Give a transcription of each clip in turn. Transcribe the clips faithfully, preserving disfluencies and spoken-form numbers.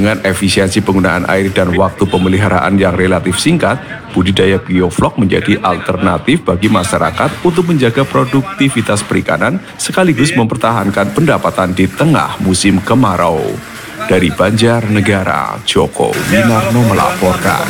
Dengan efisiensi penggunaan air dan waktu pemeliharaan yang relatif singkat, budidaya bioflok menjadi alternatif bagi masyarakat untuk menjaga produktivitas perikanan sekaligus mempertahankan pendapatan di tengah musim kemarau. Dari Banjarnegara, Joko Winarno melaporkan.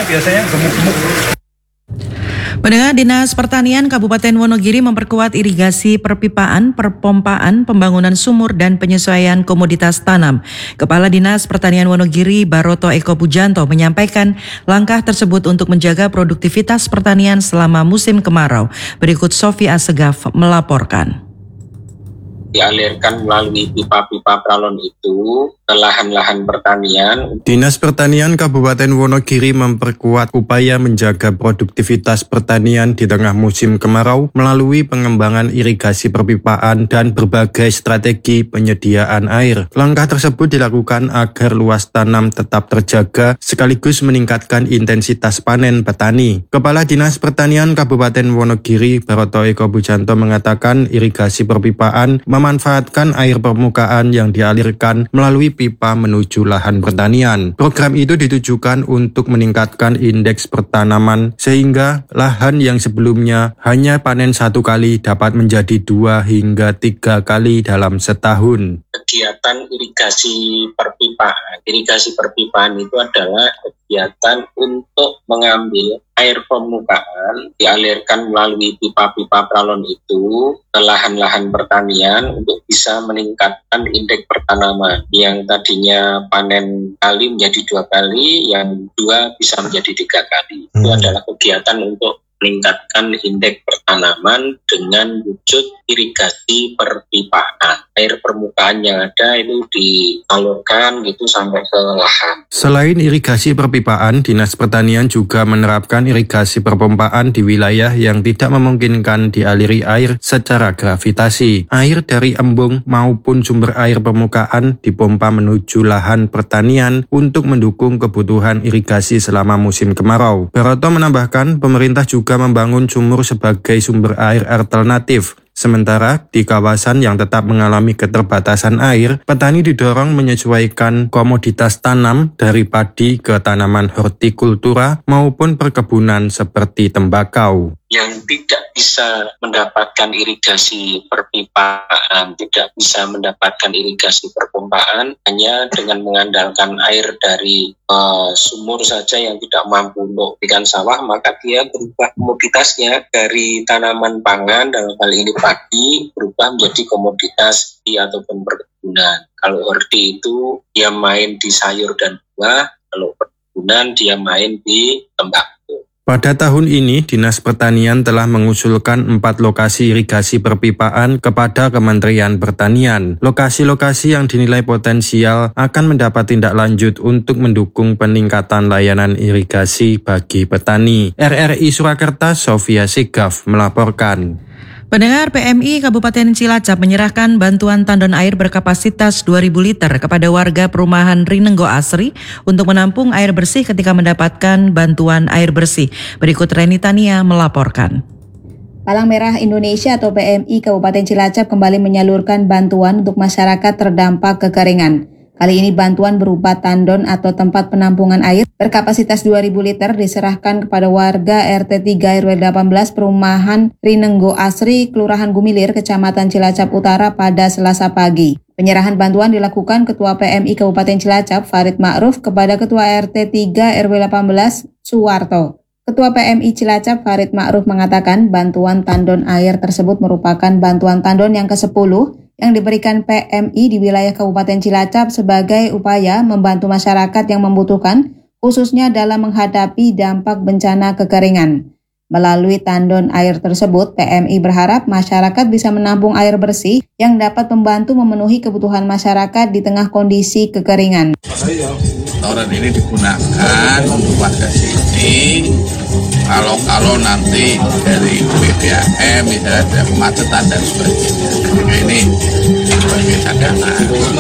Pendengar, Dinas Pertanian Kabupaten Wonogiri memperkuat irigasi perpipaan, perpompaan, pembangunan sumur, dan penyesuaian komoditas tanam. Kepala Dinas Pertanian Wonogiri, Baroto Eko Pujanto, menyampaikan langkah tersebut untuk menjaga produktivitas pertanian selama musim kemarau. Berikut Sofi Asegaf melaporkan. Dialirkan melalui pipa-pipa pralon itu ke lahan-lahan pertanian. Dinas Pertanian Kabupaten Wonogiri memperkuat upaya menjaga produktivitas pertanian di tengah musim kemarau melalui pengembangan irigasi perpipaan dan berbagai strategi penyediaan air. Langkah tersebut dilakukan agar luas tanam tetap terjaga sekaligus meningkatkan intensitas panen petani. Kepala Dinas Pertanian Kabupaten Wonogiri, Baroto Eko Pujanto, mengatakan irigasi perpipaan memanfaatkan air permukaan yang dialirkan melalui pipa menuju lahan pertanian. Program itu ditujukan untuk meningkatkan indeks pertanaman sehingga lahan yang sebelumnya hanya panen satu kali dapat menjadi dua hingga tiga kali dalam setahun. Kegiatan irigasi perpipaan. Irigasi perpipaan itu adalah kegiatan untuk mengambil air permukaan dialirkan melalui pipa-pipa pralon itu ke lahan-lahan pertanian untuk bisa meningkatkan indeks pertanaman yang tadinya panen kali menjadi dua kali, yang dua bisa menjadi tiga kali. Hmm. Itu adalah kegiatan untuk meningkatkan indeks pertanaman dengan wujud irigasi perpipaan. Air permukaan yang ada itu disalurkan gitu sampai ke lahan. Selain irigasi perpipaan, Dinas Pertanian juga menerapkan irigasi perpompaan di wilayah yang tidak memungkinkan dialiri air secara gravitasi. Air dari embung maupun sumber air permukaan dipompa menuju lahan pertanian untuk mendukung kebutuhan irigasi selama musim kemarau. Baroto menambahkan, pemerintah juga membangun sumur sebagai sumber air alternatif. Sementara di kawasan yang tetap mengalami keterbatasan air, petani didorong menyesuaikan komoditas tanam dari padi ke tanaman hortikultura maupun perkebunan seperti tembakau. Yang tidak bisa mendapatkan irigasi perpipaan, tidak bisa mendapatkan irigasi perpompaan, hanya dengan mengandalkan air dari uh, sumur saja yang tidak mampu untuk ikan sawah, maka dia berubah komoditasnya dari tanaman pangan, dalam hal ini padi, berubah menjadi komoditas di ataupun perkebunan. Kalau horti itu dia main di sayur dan buah, kalau perkebunan dia main di tembakau. Pada tahun ini, Dinas Pertanian telah mengusulkan empat lokasi irigasi perpipaan kepada Kementerian Pertanian. Lokasi-lokasi yang dinilai potensial akan mendapat tindak lanjut untuk mendukung peningkatan layanan irigasi bagi petani. R R I Surakarta, Sofia Sigaf melaporkan. Pendengar, P M I Kabupaten Cilacap menyerahkan bantuan tandon air berkapasitas dua ribu liter kepada warga perumahan Rinenggo Asri untuk menampung air bersih ketika mendapatkan bantuan air bersih. Berikut Reni Tania melaporkan. Palang Merah Indonesia atau P M I Kabupaten Cilacap kembali menyalurkan bantuan untuk masyarakat terdampak kekeringan. Kali ini bantuan berupa tandon atau tempat penampungan air berkapasitas dua ribu liter diserahkan kepada warga R T tiga R W delapan belas Perumahan Rinenggo Asri, Kelurahan Gumilir, Kecamatan Cilacap Utara pada Selasa pagi. Penyerahan bantuan dilakukan Ketua P M I Kabupaten Cilacap, Farid Ma'ruf, kepada Ketua R T tiga R W delapan belas, Suwarto. Ketua P M I Cilacap, Farid Ma'ruf, mengatakan bantuan tandon air tersebut merupakan bantuan tandon yang kesepuluh yang diberikan P M I di wilayah Kabupaten Cilacap sebagai upaya membantu masyarakat yang membutuhkan, khususnya dalam menghadapi dampak bencana kekeringan. Melalui tandon air tersebut, P M I berharap masyarakat bisa menampung air bersih yang dapat membantu memenuhi kebutuhan masyarakat di tengah kondisi kekeringan. Tauran ini digunakan untuk warga sini. Kalau-kalau nanti dari B B M misalnya ada kemacetan dan sebagainya, ini sebagai cadangan.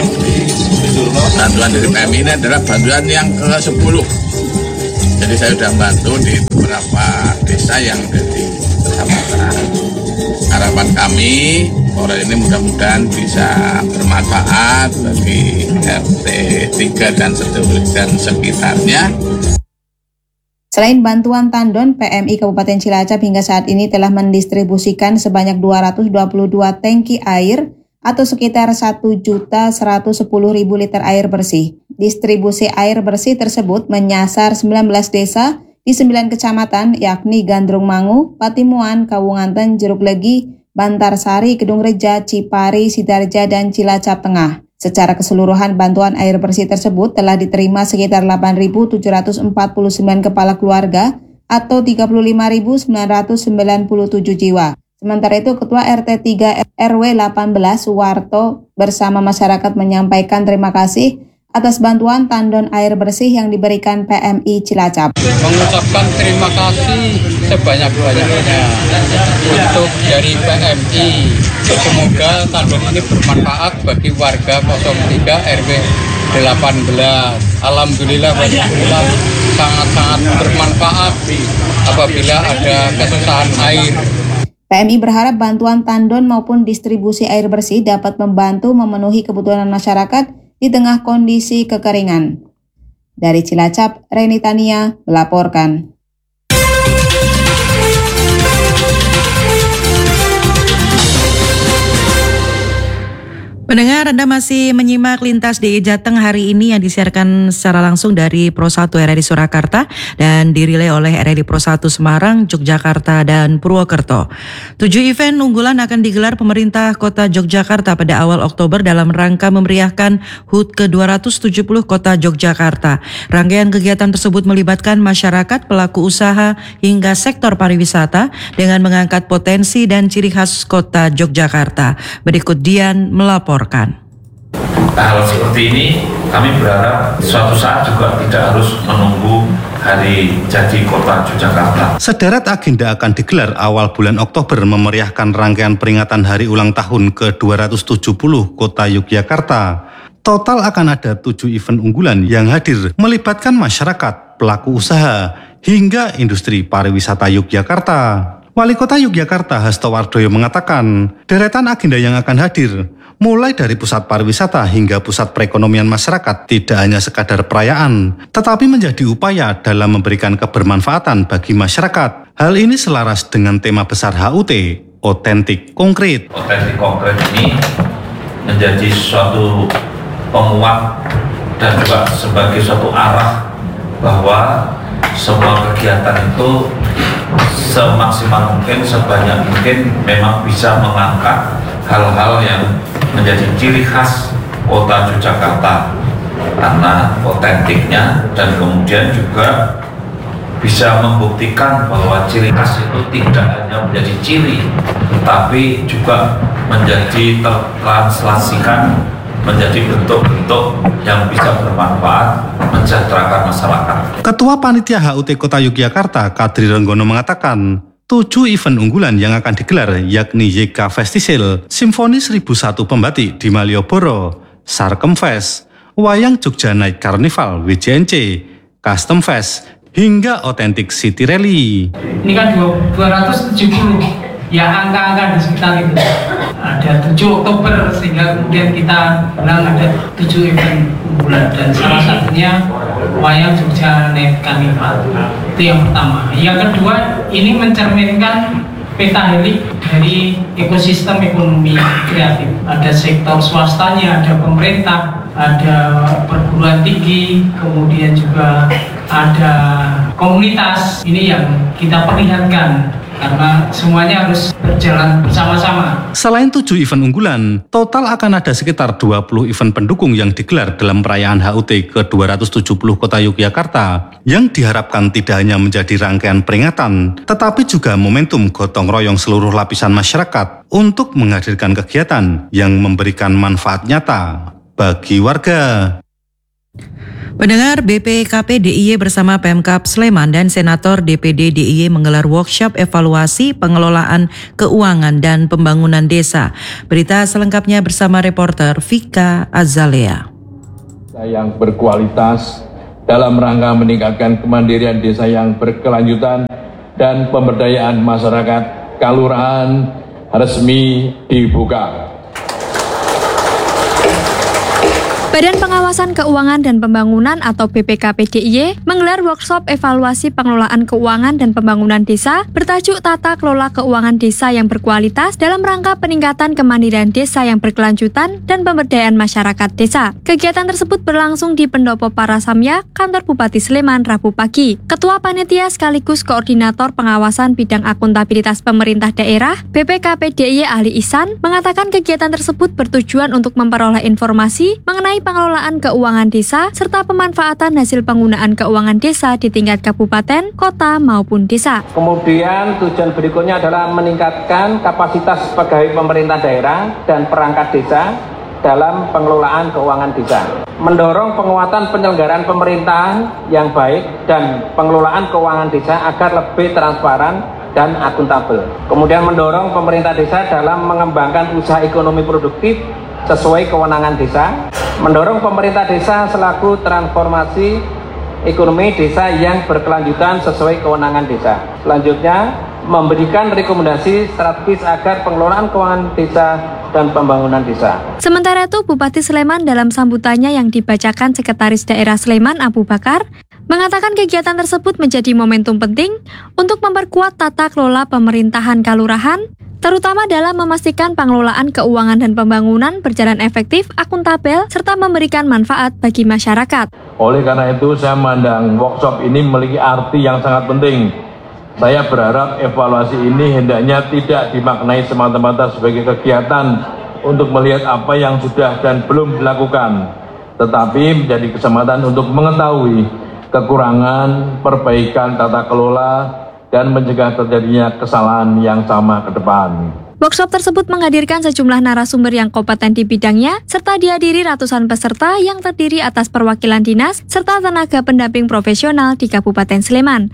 Bantuan dari P M I ini adalah bantuan yang ke sepuluh. Jadi saya sudah bantu di beberapa desa yang ada di kecamatan. Harapan kami Toren ini mudah-mudahan bisa bermanfaat bagi R T tiga dan sekitarnya. Selain bantuan tandon, P M I Kabupaten Cilacap hingga saat ini telah mendistribusikan sebanyak dua ratus dua puluh dua tangki air atau sekitar satu juta seratus sepuluh ribu liter air bersih. Distribusi air bersih tersebut menyasar sembilan belas desa di sembilan kecamatan yakni Gandrung Mangu, Patimuan, Kawunganten, Jeruk Legi, Bantarsari, Kedung Reja, Cipari, Sidarja, dan Cilacap Tengah. Secara keseluruhan, bantuan air bersih tersebut telah diterima sekitar delapan ribu tujuh ratus empat puluh sembilan kepala keluarga atau tiga puluh lima ribu sembilan ratus sembilan puluh tujuh jiwa. Sementara itu, Ketua R T tiga R W delapan belas Suwarto bersama masyarakat menyampaikan terima kasih atas bantuan tandon air bersih yang diberikan P M I Cilacap. Mengucapkan terima kasih sebanyak-banyaknya untuk dari P M I. Semoga tandon ini bermanfaat bagi warga nol tiga R W delapan belas. Alhamdulillah, alhamdulillah sangat-sangat bermanfaat apabila ada kesusahan air. P M I berharap bantuan tandon maupun distribusi air bersih dapat membantu memenuhi kebutuhan masyarakat di tengah kondisi kekeringan. Dari Cilacap, Reni Tania melaporkan. Pendengar, Anda masih menyimak Lintas D I Jateng hari ini yang disiarkan secara langsung dari Pro satu R R I Surakarta dan dirilai oleh R R I Pro satu Semarang, Yogyakarta, dan Purwokerto. Tujuh event unggulan akan digelar pemerintah Kota Yogyakarta pada awal Oktober dalam rangka memeriahkan H U T ke dua ratus tujuh puluh Kota Yogyakarta. Rangkaian kegiatan tersebut melibatkan masyarakat, pelaku usaha, hingga sektor pariwisata dengan mengangkat potensi dan ciri khas Kota Yogyakarta. Berikut Dian melapor. Hal seperti ini kami berharap suatu saat juga tidak harus menunggu hari jadi Kota Yogyakarta. Sederet agenda akan digelar awal bulan Oktober memeriahkan rangkaian peringatan hari ulang tahun ke dua ratus tujuh puluh Kota Yogyakarta. Total akan ada tujuh event unggulan yang hadir melibatkan masyarakat, pelaku usaha, hingga industri pariwisata Yogyakarta. Wali Kota Yogyakarta Hasto Wardoyo mengatakan, deretan agenda yang akan hadir mulai dari pusat pariwisata hingga pusat perekonomian masyarakat tidak hanya sekadar perayaan, tetapi menjadi upaya dalam memberikan kebermanfaatan bagi masyarakat. Hal ini selaras dengan tema besar H U T, otentik konkret. Otentik konkret ini menjadi suatu penguat dan juga sebagai suatu arah bahwa semua kegiatan itu semaksimal mungkin, sebanyak mungkin memang bisa mengangkat hal-hal yang menjadi ciri khas Kota Yogyakarta karena otentiknya, dan kemudian juga bisa membuktikan bahwa ciri khas itu tidak hanya menjadi ciri tapi juga menjadi tertranslasikan menjadi bentuk-bentuk yang bisa bermanfaat mensejahterakan masyarakat. Ketua Panitia H U T Kota Yogyakarta, Kadri Renggono mengatakan, tujuh event unggulan yang akan digelar yakni Y K Festival, Simfoni seribu satu Pembatik di Malioboro, Sarkem Fest, Wayang Jogja Night Carnival W J N C, Custom Fest, hingga Authentic City Rally. Ini kan dua ratus tujuh puluh, ya angka-angka di sekitar itu. Ada tujuh Oktober sehingga kemudian kita bilang ada tujuh event unggulan dan salah satunya Wayang Jogja Night Carnival. Itu yang pertama. Yang kedua, ini mencerminkan peta helik dari ekosistem ekonomi kreatif. Ada sektor swastanya, ada pemerintah, ada perguruan tinggi, kemudian juga ada komunitas. Ini yang kita perlihatkan karena semuanya harus berjalan bersama-sama. Selain tujuh event unggulan, total akan ada sekitar dua puluh event pendukung yang digelar dalam perayaan H U T ke dua ratus tujuh puluh Kota Yogyakarta, yang diharapkan tidak hanya menjadi rangkaian peringatan, tetapi juga momentum gotong royong seluruh lapisan masyarakat untuk menghadirkan kegiatan yang memberikan manfaat nyata bagi warga. Pendengar, B P K P D I Y bersama Pemkab Sleman dan Senator D P D D I Y menggelar workshop evaluasi pengelolaan keuangan dan pembangunan desa. Berita selengkapnya bersama reporter Vika Azalea. Yang berkualitas dalam rangka meningkatkan kemandirian desa yang berkelanjutan dan pemberdayaan masyarakat, kelurahan resmi dibuka. Badan Pengawasan Keuangan dan Pembangunan atau B P K P D I Y menggelar workshop evaluasi pengelolaan keuangan dan pembangunan desa bertajuk Tata Kelola Keuangan Desa yang Berkualitas dalam rangka peningkatan kemandirian desa yang berkelanjutan dan pemberdayaan masyarakat desa. Kegiatan tersebut berlangsung di Pendopo Parasamya, Kantor Bupati Sleman, Rabu pagi. Ketua Panitia sekaligus Koordinator Pengawasan Bidang Akuntabilitas Pemerintah Daerah B P K P D I Y Ali Ihsan mengatakan kegiatan tersebut bertujuan untuk memperoleh informasi mengenai pengelolaan keuangan desa, serta pemanfaatan hasil penggunaan keuangan desa di tingkat kabupaten, kota, maupun desa. Kemudian tujuan berikutnya adalah meningkatkan kapasitas pegawai pemerintah daerah dan perangkat desa dalam pengelolaan keuangan desa. Mendorong penguatan penyelenggaraan pemerintahan yang baik dan pengelolaan keuangan desa agar lebih transparan dan akuntabel. Kemudian mendorong pemerintah desa dalam mengembangkan usaha ekonomi produktif sesuai kewenangan desa, mendorong pemerintah desa selaku transformasi ekonomi desa yang berkelanjutan sesuai kewenangan desa. Selanjutnya, memberikan rekomendasi strategis agar pengelolaan keuangan desa dan pembangunan desa. Sementara itu, Bupati Sleman dalam sambutannya yang dibacakan Sekretaris Daerah Sleman Abu Bakar mengatakan kegiatan tersebut menjadi momentum penting untuk memperkuat tata kelola pemerintahan kalurahan, terutama dalam memastikan pengelolaan keuangan dan pembangunan berjalan efektif, akuntabel, serta memberikan manfaat bagi masyarakat. Oleh karena itu, saya memandang workshop ini memiliki arti yang sangat penting. Saya berharap evaluasi ini hendaknya tidak dimaknai semata-mata sebagai kegiatan untuk melihat apa yang sudah dan belum dilakukan, tetapi menjadi kesempatan untuk mengetahui kekurangan, perbaikan tata kelola, dan mencegah terjadinya kesalahan yang sama ke depan. Workshop tersebut menghadirkan sejumlah narasumber yang kompeten di bidangnya, serta dihadiri ratusan peserta yang terdiri atas perwakilan dinas, serta tenaga pendamping profesional di Kabupaten Sleman.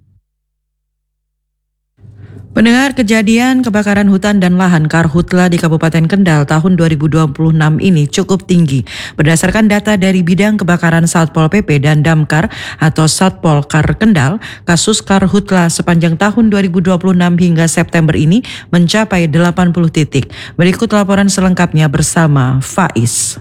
Pendengar, kejadian kebakaran hutan dan lahan Karhutla di Kabupaten Kendal tahun dua ribu dua puluh enam ini cukup tinggi. Berdasarkan data dari Bidang Kebakaran Satpol P P dan Damkar atau Satpol Kar Kendal, kasus Karhutla sepanjang tahun dua ribu dua puluh enam hingga September ini mencapai delapan puluh titik. Berikut laporan selengkapnya bersama Faiz.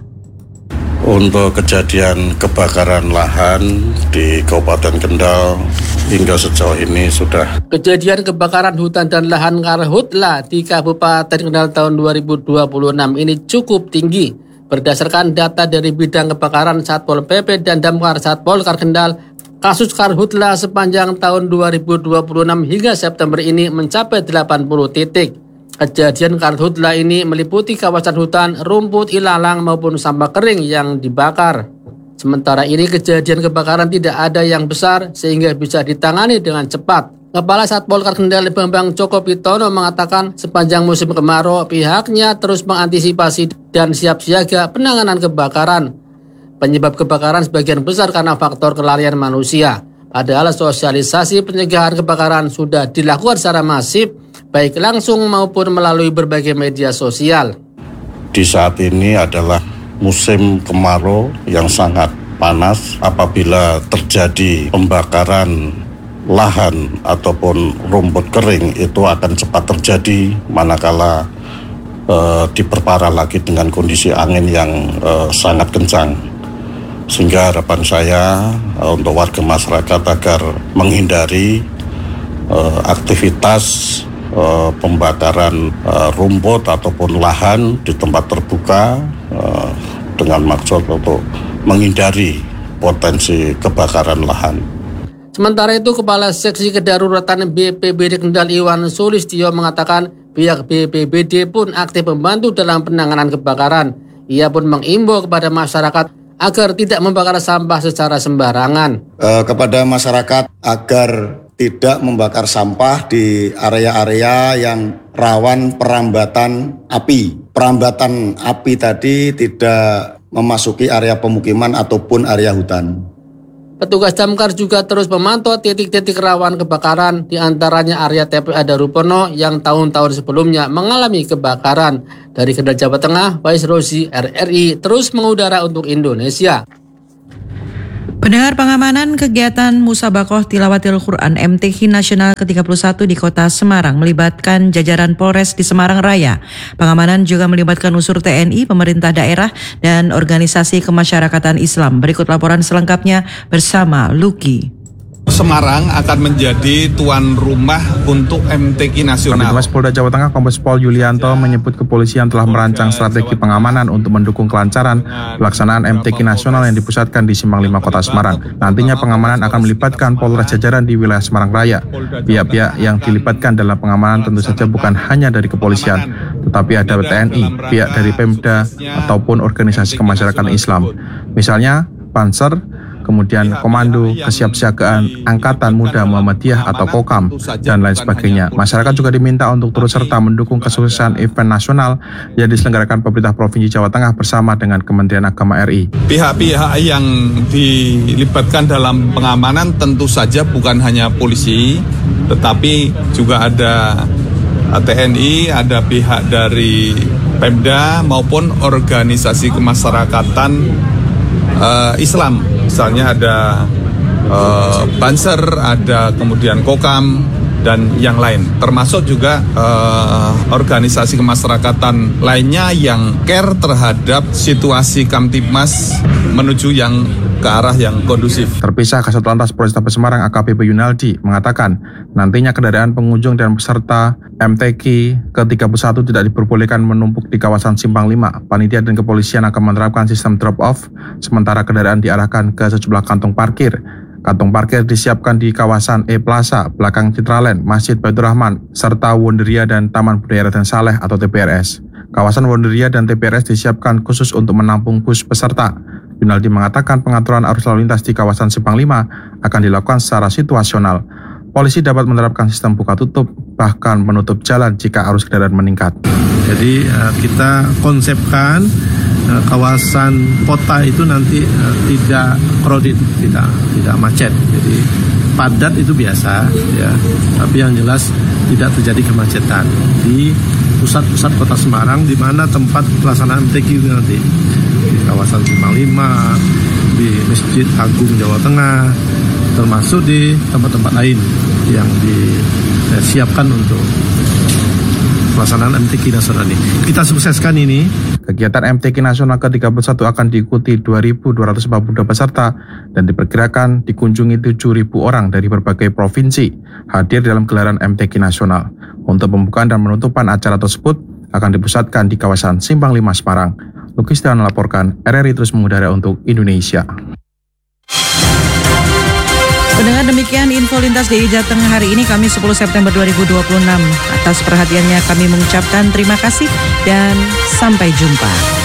Untuk kejadian kebakaran lahan di Kabupaten Kendal hingga sejauh ini sudah. Kejadian kebakaran hutan dan lahan Karhutla di Kabupaten Kendal tahun dua ribu dua puluh enam ini cukup tinggi. Berdasarkan data dari Bidang Kebakaran Satpol P P dan Damkar Satpol Kar Kendal, kasus Karhutla sepanjang tahun dua ribu dua puluh enam hingga September ini mencapai delapan puluh titik. Kejadian Karhutla ini meliputi kawasan hutan, rumput, ilalang maupun sampah kering yang dibakar. Sementara ini kejadian kebakaran tidak ada yang besar sehingga bisa ditangani dengan cepat. Kepala Satpol Kar Kendal Bambang Coko Pitono mengatakan sepanjang musim kemarau pihaknya terus mengantisipasi dan siap siaga penanganan kebakaran. Penyebab kebakaran sebagian besar karena faktor kelalaian manusia. Padahal sosialisasi pencegahan kebakaran sudah dilakukan secara masif, baik langsung maupun melalui berbagai media sosial. Di saat ini adalah musim kemarau yang sangat panas. Apabila terjadi pembakaran lahan ataupun rumput kering, itu akan cepat terjadi manakala eh, diperparah lagi dengan kondisi angin yang eh, sangat kencang. Sehingga harapan saya uh, untuk warga masyarakat agar menghindari uh, aktivitas uh, pembakaran uh, rumput ataupun lahan di tempat terbuka uh, dengan maksud untuk menghindari potensi kebakaran lahan. Sementara itu, Kepala Seksi Kedaruratan B P B D Kendal Iwan Sulistyo mengatakan pihak B P B D pun aktif membantu dalam penanganan kebakaran. Ia pun mengimbau kepada masyarakat agar tidak membakar sampah secara sembarangan. E, kepada masyarakat agar tidak membakar sampah di area-area yang rawan perambatan api. Perambatan api tadi tidak memasuki area pemukiman ataupun area hutan. Petugas Damkar juga terus memantau titik-titik rawan kebakaran, di antaranya area T P A Darupono yang tahun-tahun sebelumnya mengalami kebakaran. Dari Kendal, Jawa Tengah, Faiz Rozi, R R I terus mengudara untuk Indonesia. Pendengar, pengamanan kegiatan Musabakoh Tilawatil Quran M T Q Nasional ke tiga puluh satu di Kota Semarang melibatkan jajaran Polres di Semarang Raya. Pengamanan juga melibatkan unsur T N I, pemerintah daerah, dan organisasi kemasyarakatan Islam. Berikut laporan selengkapnya bersama Luki. Semarang akan menjadi tuan rumah untuk M T Q Nasional. Kabid Polda Jawa Tengah Kombes Pol Yulianto menyebut kepolisian telah merancang strategi pengamanan untuk mendukung kelancaran pelaksanaan M T Q Nasional yang dipusatkan di Simpang lima Kota Semarang. Nantinya pengamanan akan melibatkan Polres jajaran di wilayah Semarang Raya. Pihak-pihak yang dilibatkan dalam pengamanan tentu saja bukan hanya dari kepolisian, tetapi ada T N I, pihak dari Pemda, ataupun organisasi kemasyarakatan Islam. Misalnya Panser, kemudian Komando Kesiapsiagaan Angkatan Muda Muhammadiyah atau Kokam, dan lain sebagainya. Masyarakat juga diminta untuk turut serta mendukung kesuksesan event nasional yang diselenggarakan pemerintah Provinsi Jawa Tengah bersama dengan Kementerian Agama R I. Pihak-pihak yang dilibatkan dalam pengamanan tentu saja bukan hanya polisi, tetapi juga ada T N I, ada pihak dari Pemda maupun organisasi kemasyarakatan uh, Islam. Misalnya ada uh, Banser, ada kemudian Kokam, dan yang lain. Termasuk juga uh, organisasi kemasyarakatan lainnya yang care terhadap situasi Kamtibmas menuju yang ke arah yang kondusif. Terpisah, Kasat Lantas Polrestabes Semarang A K P P Yunaldi mengatakan nantinya kendaraan pengunjung dan peserta M T Q ke tiga puluh satu tidak diperbolehkan menumpuk di kawasan Simpang lima. Panitia dan kepolisian akan menerapkan sistem drop-off, sementara kendaraan diarahkan ke sejumlah kantong parkir. Kantong parkir disiapkan di kawasan E Plaza, belakang Citraland, Masjid Baitur Rahman, serta Wonderia dan Taman Budaya Raden Saleh atau T P R S. Kawasan Wonderia dan T P R S disiapkan khusus untuk menampung bus peserta. Yunaldi mengatakan pengaturan arus lalu lintas di kawasan Simpang lima akan dilakukan secara situasional. Polisi dapat menerapkan sistem buka tutup, bahkan menutup jalan jika arus kendaraan meningkat. Jadi kita konsepkan kawasan kota itu nanti tidak crowded, tidak tidak macet. Jadi padat itu biasa, ya. Tapi yang jelas tidak terjadi kemacetan di pusat-pusat kota Semarang, di mana tempat pelaksanaan M T Q nanti. Di kawasan Simpang lima, di Masjid Agung Jawa Tengah, termasuk di tempat-tempat lain yang disiapkan untuk pelaksanaan M T Q Nasional ini. Kita sukseskan ini. Kegiatan M T Q Nasional ke tiga puluh satu akan diikuti dua ribu dua ratus empat puluh dua peserta dan diperkirakan dikunjungi tujuh ribu orang dari berbagai provinsi hadir dalam gelaran M T Q Nasional. Untuk pembukaan dan penutupan acara tersebut akan dipusatkan di kawasan Simpang lima Semarang. Luki Setiawan melaporkan, R R I terus mengudara untuk Indonesia. Pendengar, demikian info lintas D I Jateng hari ini, Kamis sepuluh September dua ribu dua puluh enam. Atas perhatiannya kami mengucapkan terima kasih dan sampai jumpa.